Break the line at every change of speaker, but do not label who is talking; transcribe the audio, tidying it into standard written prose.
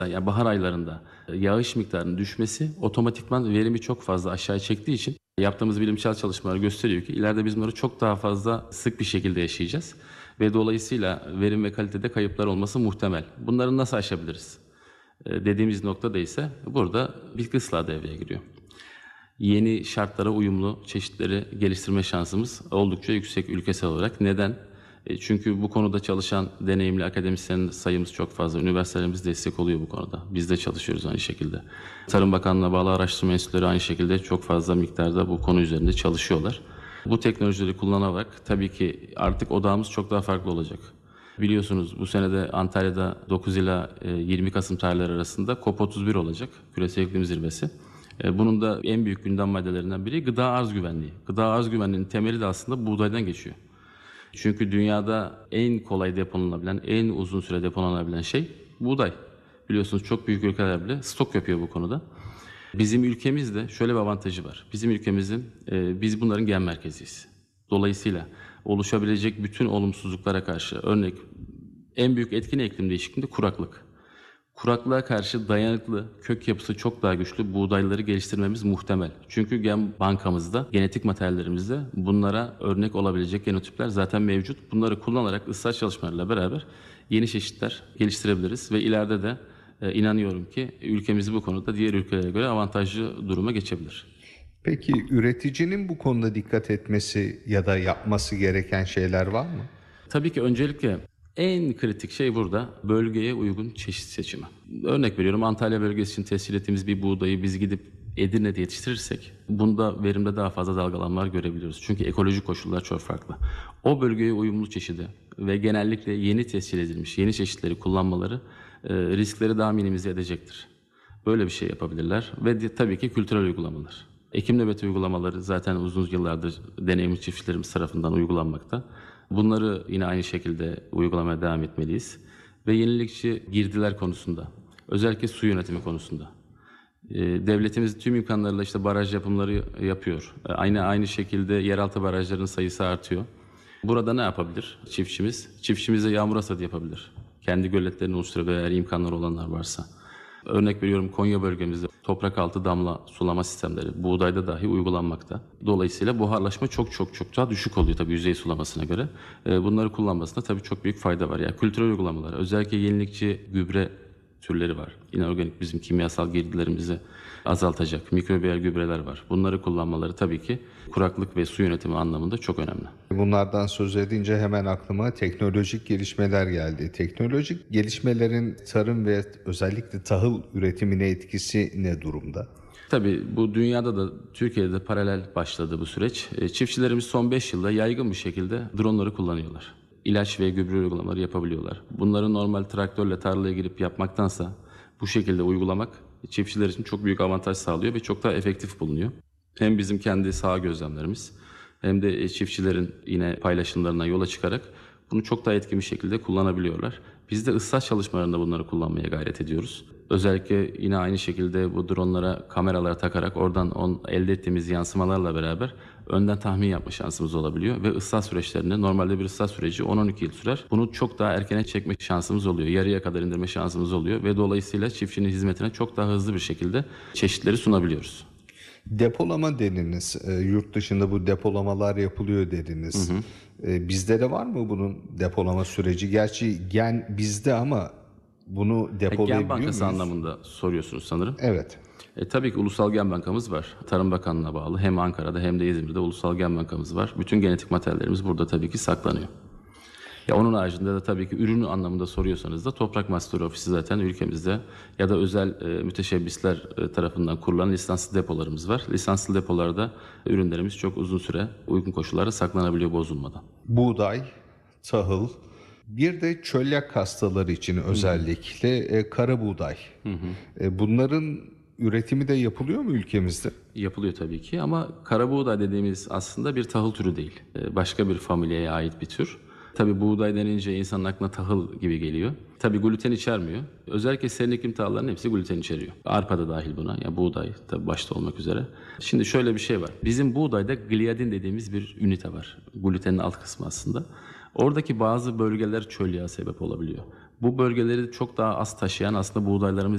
Yani bahar aylarında yağış miktarının düşmesi otomatikman verimi çok fazla aşağı çektiği için yaptığımız bilimsel çalışmalar gösteriyor ki ileride biz bunları çok daha fazla sık bir şekilde yaşayacağız. Ve dolayısıyla verim ve kalitede kayıplar olması muhtemel. Bunları nasıl aşabiliriz? Dediğimiz noktada ise burada bitki ıslahı devreye giriyor. Yeni şartlara uyumlu çeşitleri geliştirme şansımız oldukça yüksek ülkesel olarak. Neden? Çünkü bu konuda çalışan deneyimli akademisyen sayımız çok fazla. Üniversitelerimiz destek oluyor bu konuda. Biz de çalışıyoruz aynı şekilde. Tarım Bakanlığı'na bağlı araştırma enstitüleri aynı şekilde çok fazla miktarda bu konu üzerinde çalışıyorlar. Bu teknolojileri kullanarak tabii ki artık odağımız çok daha farklı olacak. Biliyorsunuz bu senede Antalya'da 9 ila 20 Kasım tarihleri arasında COP31 olacak. Küresel İklim Zirvesi. Bunun da en büyük gündem maddelerinden biri gıda arz güvenliği. Gıda arz güvenliğinin temeli de aslında buğdaydan geçiyor. Çünkü dünyada en kolay depolanabilen, en uzun süre depolanabilen şey buğday. Biliyorsunuz çok büyük ülkeler bile stok yapıyor bu konuda. Bizim ülkemizde şöyle bir avantajı var. Bizim ülkemizin, biz bunların gen merkeziyiz. Dolayısıyla oluşabilecek bütün olumsuzluklara karşı, örnek en büyük etkin iklim değişikliğinde kuraklık. Kuraklığa karşı dayanıklı, kök yapısı çok daha güçlü buğdayları geliştirmemiz muhtemel. Çünkü gen bankamızda, genetik materyallerimizde bunlara örnek olabilecek genotipler zaten mevcut. Bunları kullanarak ıslah çalışmalarıyla beraber yeni çeşitler geliştirebiliriz ve ileride de inanıyorum ki ülkemiz bu konuda diğer ülkelere göre avantajlı duruma geçebilir.
Peki üreticinin bu konuda dikkat etmesi ya da yapması gereken şeyler var mı?
Tabii ki öncelikle en kritik şey burada bölgeye uygun çeşit seçimi. Örnek veriyorum, Antalya bölgesi için tescil ettiğimiz bir buğdayı biz gidip Edirne'de yetiştirirsek bunda verimde daha fazla dalgalanmalar görebiliyoruz. Çünkü ekolojik koşullar çok farklı. O bölgeye uyumlu çeşidi ve genellikle yeni tescil edilmiş yeni çeşitleri kullanmaları riskleri daha minimize edecektir. Böyle bir şey yapabilirler ve tabii ki kültürel uygulamalar. Ekim nöbeti uygulamaları zaten uzun yıllardır deneyimli çiftçilerimiz tarafından uygulanmakta. Bunları yine aynı şekilde uygulamaya devam etmeliyiz. Ve yenilikçi girdiler konusunda, özellikle su yönetimi konusunda. Devletimiz tüm imkanlarıyla işte baraj yapımları yapıyor. Aynı şekilde yeraltı barajlarının sayısı artıyor. Burada ne yapabilir çiftçimiz? Çiftçimize yağmur hasadı yapabilir. Kendi göletlerini oluşturabilir eğer imkanları olanlar varsa. Örnek veriyorum, Konya bölgemizde toprak altı damla sulama sistemleri buğdayda dahi uygulanmakta. Dolayısıyla buharlaşma çok daha düşük oluyor tabii yüzey sulamasına göre. Bunları kullanmasında tabii çok büyük fayda var. Yani kültürel uygulamalar, özellikle yenilikçi gübre türleri var. İnorganik bizim kimyasal girdilerimizi azaltacak mikrobiyal gübreler var. Bunları kullanmaları tabii ki kuraklık ve su yönetimi anlamında çok önemli.
Bunlardan söz edince hemen aklıma teknolojik gelişmeler geldi. Teknolojik gelişmelerin tarım ve özellikle tahıl üretimine etkisi ne durumda?
Tabii bu dünyada da Türkiye'de de paralel başladı bu süreç. Çiftçilerimiz son 5 yılda yaygın bir şekilde dronları kullanıyorlar. İlaç ve gübre uygulamaları yapabiliyorlar. Bunları normal traktörle tarlaya girip yapmaktansa bu şekilde uygulamak çiftçiler için çok büyük avantaj sağlıyor ve çok daha efektif bulunuyor. Hem bizim kendi saha gözlemlerimiz hem de çiftçilerin yine paylaşımlarına yola çıkarak bunu çok daha etkin bir şekilde kullanabiliyorlar. Biz de ıslah çalışmalarında bunları kullanmaya gayret ediyoruz. Özellikle yine aynı şekilde bu dronlara kameralara takarak oradan elde ettiğimiz yansımalarla beraber önden tahmin yapma şansımız olabiliyor. Ve ıslah süreçlerinde normalde bir ıslah süreci 10-12 yıl sürer. Bunu çok daha erkene çekme şansımız oluyor. Yarıya kadar indirme şansımız oluyor ve dolayısıyla çiftçinin hizmetine çok daha hızlı bir şekilde çeşitleri sunabiliyoruz.
Depolama dediniz. Yurt dışında bu depolamalar yapılıyor dediniz. Bizde de var mı bunun depolama süreci? Gerçi gen bizde ama bunu
Gen
depolayabiliyor
Bankası
muyuz?
anlamında soruyorsunuz sanırım.
Evet.
Tabii ki Ulusal Gen Bankamız var. Tarım Bakanlığı'na bağlı hem Ankara'da hem de İzmir'de Ulusal Gen Bankamız var. Bütün genetik materyallerimiz burada tabii ki saklanıyor. Onun haricinde de tabii ki ürünü anlamında soruyorsanız da Toprak Mahsulleri Ofisi zaten ülkemizde ya da özel müteşebbisler tarafından kurulan lisanslı depolarımız var. Lisanslı depolarda ürünlerimiz çok uzun süre uygun koşullarda saklanabiliyor bozulmadan.
Buğday, tahıl, bir de çölyak hastaları için özellikle kara buğday. Bunların üretimi de yapılıyor mu ülkemizde?
Yapılıyor tabii ki ama kara buğday dediğimiz aslında bir tahıl türü değil. Başka bir familyaya ait bir tür. Tabii buğday denince insanın aklına tahıl gibi geliyor. Tabii gluten içermiyor. Özellikle serin iklim tahıllarının hepsi gluten içeriyor. Arpa da dahil buna. Yani buğday tabii başta olmak üzere. Şimdi şöyle bir şey var. Bizim buğdayda gliadin dediğimiz bir ünite var. Glutenin alt kısmı aslında. Oradaki bazı bölgeler çölyağa sebep olabiliyor. Bu bölgeleri çok daha az taşıyan aslında buğdaylarımız